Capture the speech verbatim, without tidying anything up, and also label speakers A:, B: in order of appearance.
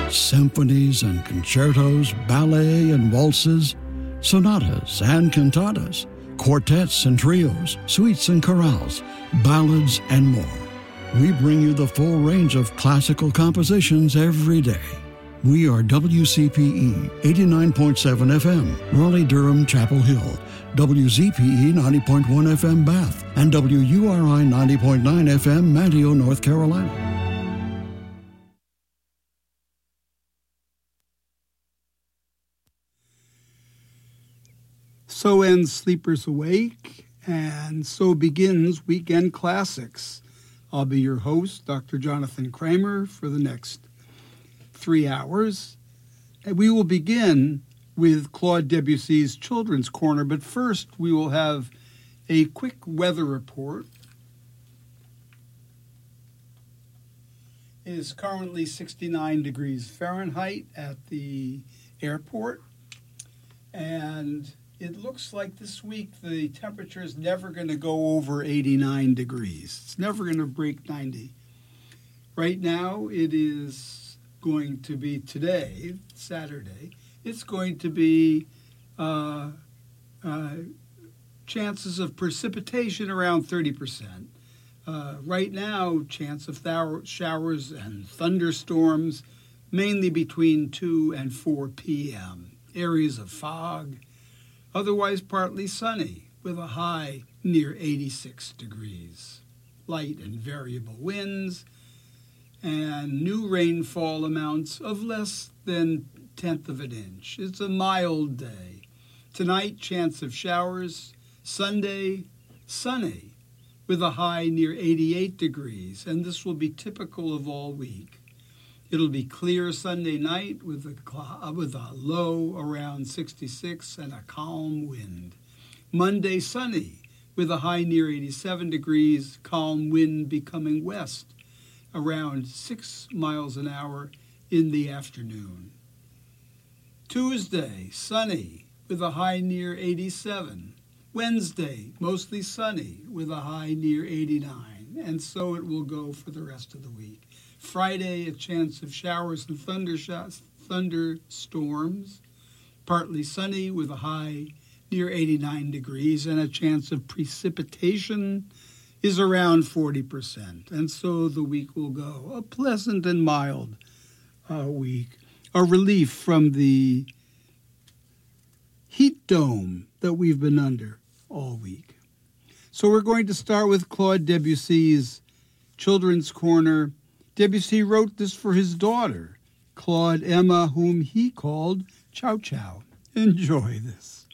A: Symphonies and concertos, ballet and waltzes, sonatas and cantatas, quartets and trios, suites and chorales, ballads, and more. We bring you the full range of classical compositions every day. We are W C P E eighty-nine point seven F M, Raleigh-Durham, Chapel Hill, W Z P E ninety point one F M, Bath, and W U R I ninety point nine F M, Manteo, North Carolina.
B: So ends Sleepers Awake, and so begins Weekend Classics. I'll be your host, Doctor Jonathan Kramer, for the next three hours. And we will begin with Claude Debussy's Children's Corner, but first we will have a quick weather report. It is currently sixty-nine degrees Fahrenheit at the airport, and it looks like this week the temperature is never going to go over eighty-nine degrees. It's never going to break ninety. Right now it is going to be today, Saturday, it's going to be uh, uh, chances of precipitation around thirty percent. Uh, right now, chance of thou- showers and thunderstorms, mainly between two and four p.m. Areas of fog. Otherwise partly sunny with a high near eighty-six degrees. Light and variable winds and new rainfall amounts of less than tenth of an inch. It's a mild day. Tonight, chance of showers. Sunday, sunny with a high near eighty-eight degrees, and this will be typical of all week. It'll be clear Sunday night with a, with a low around sixty-six and a calm wind. Monday, sunny with a high near eighty-seven degrees, calm wind becoming west around six miles an hour in the afternoon. Tuesday, sunny with a high near eighty-seven. Wednesday, mostly sunny with a high near eighty-nine, and so it will go for the rest of the week. Friday, a chance of showers and thunder sh- thunderstorms, partly sunny with a high near eighty-nine degrees, and a chance of precipitation is around forty percent. And so the week will go. A pleasant and mild uh, week. A relief from the heat dome that we've been under all week. So we're going to start with Claude Debussy's Children's Corner. Debussy wrote this for his daughter, Claude Emma, whom he called Chow Chow. Enjoy this.